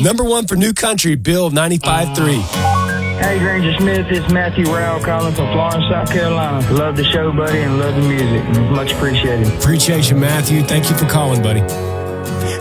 Number one for New Country, Bill 95.3. Hey, Granger Smith, it's Matthew Rowell calling from Florence, South Carolina. Love the show, buddy, and love the music. Much appreciated. Appreciate you, Matthew. Thank you for calling, buddy.